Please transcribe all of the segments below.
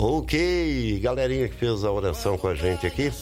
Ok, galerinha que fez a oração com a gente aqui.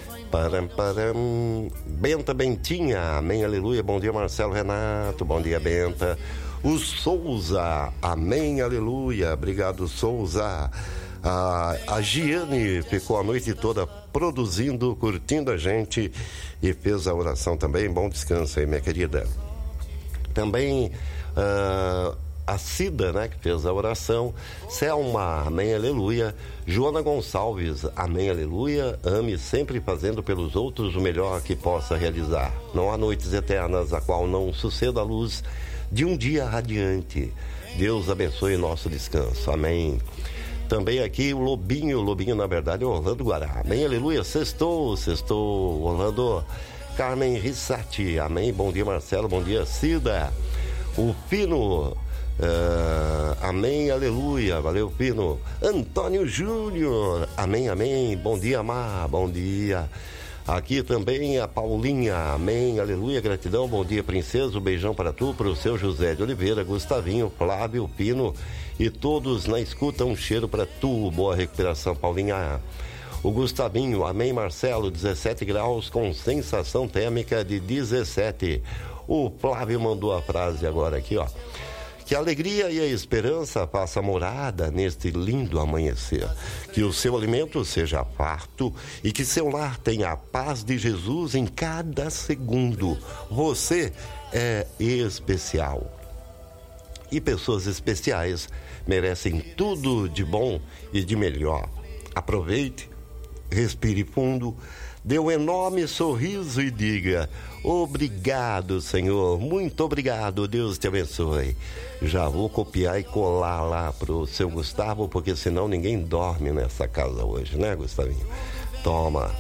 Benta Bentinha, amém, aleluia. Bom dia, Marcelo Renato, bom dia, Benta. O Souza, amém, aleluia. Obrigado, Souza. A Giane ficou a noite toda produzindo, curtindo a gente e fez a oração também. Bom descanso aí, minha querida. Também a Cida, né, que fez a oração. Selma, amém, aleluia. Joana Gonçalves, amém, aleluia. Ame sempre fazendo pelos outros o melhor que possa realizar. Não há noites eternas a qual não suceda a luz de um dia radiante. Deus abençoe nosso descanso, amém. Também aqui o Lobinho na verdade é Orlando Guará, amém, aleluia. Sextou, Orlando. Carmen Rissati, amém, bom dia, Marcelo, bom dia, Cida. O Fino, amém, aleluia, valeu, Pino. Antônio Júnior, amém, amém, bom dia, Mar, bom dia. Aqui também a Paulinha, amém, aleluia, gratidão, bom dia, princesa, um beijão para tu, para o seu José de Oliveira, Gustavinho, Flávio, Pino e todos na escuta, um cheiro para tu, boa recuperação, Paulinha. O Gustavinho, amém, Marcelo, 17 graus com sensação térmica de 17. O Flávio mandou a frase agora aqui, ó. Que a alegria e a esperança façam morada neste lindo amanhecer. Que o seu alimento seja farto e que seu lar tenha a paz de Jesus em cada segundo. Você é especial. E pessoas especiais merecem tudo de bom e de melhor. Aproveite, respire fundo, dê um enorme sorriso e diga: obrigado, Senhor, muito obrigado, Deus te abençoe. Já vou copiar e colar lá pro seu Gustavo, porque senão ninguém dorme nessa casa hoje, né, Gustavinho? Toma,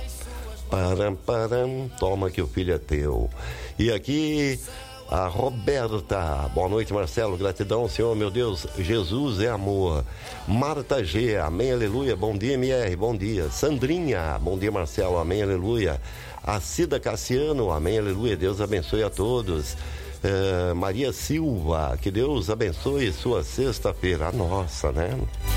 toma que o filho é teu. E aqui a Roberta, boa noite, Marcelo, gratidão, Senhor, meu Deus, Jesus é amor. Marta G, amém, aleluia, bom dia, MR, bom dia. Sandrinha, bom dia, Marcelo, amém, aleluia. A Cida Cassiano, amém, aleluia, Deus abençoe a todos. Maria Silva, que Deus abençoe sua sexta-feira, a nossa, né?